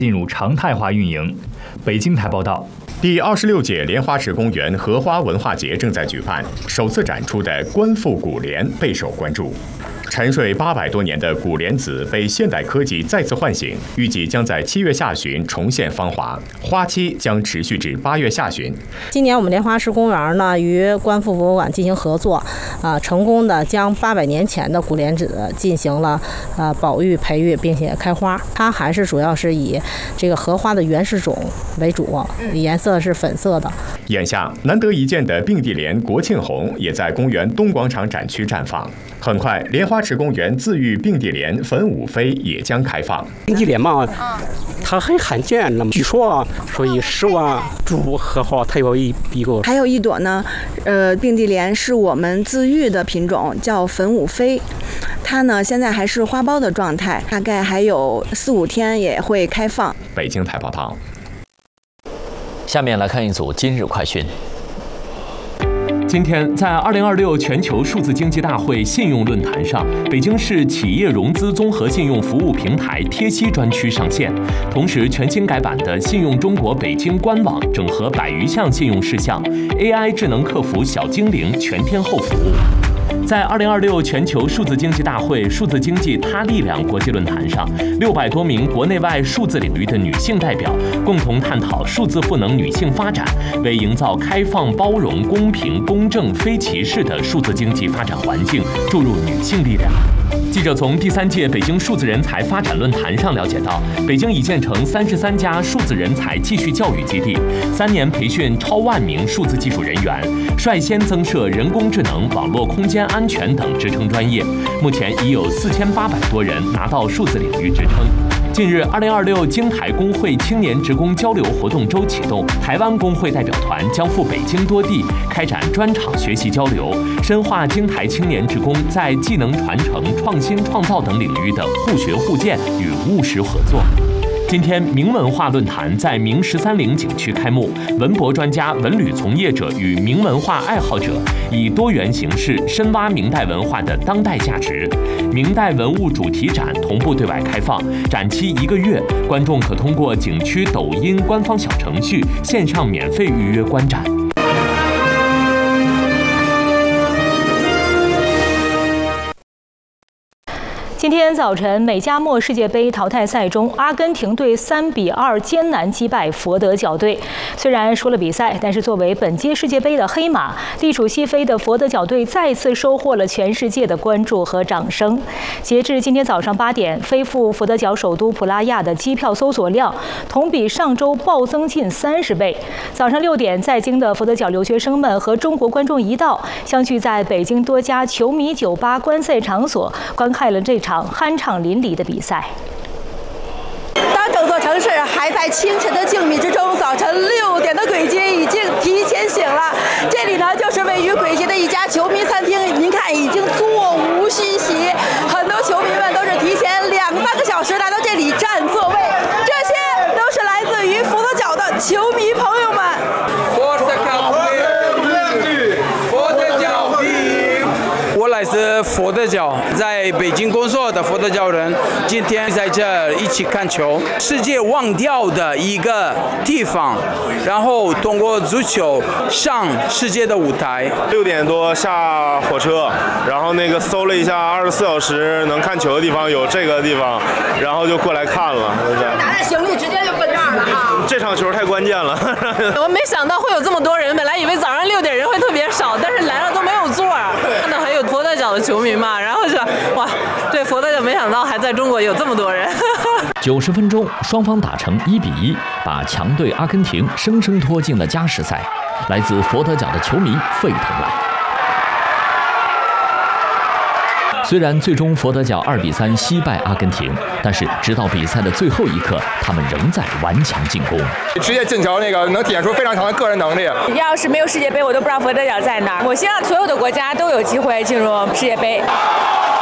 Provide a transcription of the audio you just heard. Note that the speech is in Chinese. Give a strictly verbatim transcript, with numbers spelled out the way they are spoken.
进入常态化运营。北京台报道。 第二十六届莲花池公园荷花文化节正在举办，首次展出的官复古莲备受关注。沉睡八百多年的古莲子被现代科技再次唤醒，预计将在七月下旬重现芳华，花期将持续至八月下旬。 今年我们莲花池公园呢与观复博物馆进行合作，啊、呃，成功的将八百年前的古莲子进行了呃保育、培育，并且开花。它还是主要是以这个荷花的原始种为主，颜色是粉色的。 眼下难得一见的并蒂莲国庆红也在公园东广场展区绽放。很快，莲花池公园自育并蒂莲粉舞飞也将开放。 并蒂莲嘛，它很罕见了，据说啊，所以十万株荷花它有一一个。 还有一朵呢，呃，并蒂莲是我们自育的品种，叫粉舞飞。它呢现在还是花苞的状态，大概还有四五天也会开放。 北京台报道。 下面来看一组今日快讯。 今天，在二零二六全球数字经济大会信用论坛上，北京市企业融资综合信用服务平台贴息专区上线，同时全新改版的信用中国北京官网整合百余项信用事项 ，A I 智能客服小精灵全天候服务。在二零二六全球数字经济大会数字经济它力量国际论坛上，六百多名国内外数字领域的女性代表共同探讨数字赋能女性发展，为营造开放、包容、公平、公正、非歧视的数字经济发展环境注入女性力量。记者从第三届北京数字人才发展论坛上了解到，北京已建成三十三家数字人才继续教育基地，三年培训超万名数字技术人员，率先增设人工智能、网络空间安全等职称专业。目前已有四千八百多人拿到数字领域职称。近日，二零二六京台工会青年职工交流活动周启动，台湾工会代表团将赴北京多地开展专场学习交流，深化京台青年职工在技能传承、创新创造等领域的互学互鉴与务实合作。今天，明文化论坛在明十三陵景区开幕，文博专家、文旅从业者与明文化爱好者以多元形式深挖明代文化的当代价值。明代文物主题展同步对外开放，展期一个月，观众可通过景区抖音官方小程序线上免费预约观展。 今天早晨，美加墨世界杯淘汰赛中，阿根廷队三比二艰难击败佛得角队。虽然输了比赛，但是作为本届世界杯的黑马，地处西非的佛得角队再次收获了全世界的关注和掌声。截至今天早上八点，飞赴佛得角首都普拉亚的机票搜索量同比上周暴增近三十倍。早上六点，在京的佛得角留学生们和中国观众一道，相聚在北京多家球迷酒吧、观赛场所，观看了这场酣畅淋漓的比赛。 当整座城市还在清晨的静谧之中，早晨六点的簋街已经提前醒了。这里呢，就是位于簋街的一家球迷餐厅，您看已经座无虚席，很多球迷们都是提前两三个小时来到这里占座位，这些都是来自于佛得角的球迷朋友们。 我来自佛得角，在北京工作的佛得角人，今天在这一起看球，世界忘掉的一个地方，然后通过足球上世界的舞台。 六点多下火车，然后那个搜了一下二十四小时能看球的地方有这个地方，然后就过来看了。 拿着行李直接就奔这儿了啊！ 这场球太关键了。 我没想到会有这么多人，本来以为早上六点人会特别少，但是来了都没有座儿。那还有佛得角的球迷嘛，然后是哇，对佛得角没想到还在中国有这么多人。 九十分钟，双方打成一比一，把强队阿根廷生生拖进了加时赛。来自佛得角的球迷沸腾了。虽然最终佛得角二比三惜败阿根廷，但是直到比赛的最后一刻，他们仍在顽强进攻。 直接进球那个能体现出非常强的个人能力。 要是没有世界杯，我都不知道佛得角在哪儿。我希望所有的国家都有机会进入世界杯。